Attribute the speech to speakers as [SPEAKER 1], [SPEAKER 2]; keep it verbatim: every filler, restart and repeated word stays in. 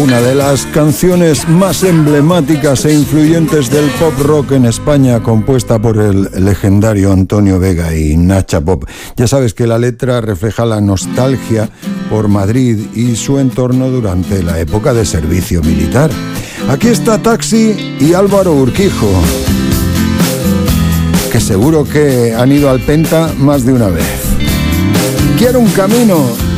[SPEAKER 1] una de las canciones más emblemáticas e influyentes del pop rock en España, compuesta por el legendario Antonio Vega y Nacha Pop. Ya sabes que la letra refleja la nostalgia por Madrid y su entorno durante la época de servicio militar. Aquí está Taxi y Álvaro Urquijo, que seguro que han ido al Penta más de una vez. Quiero un camino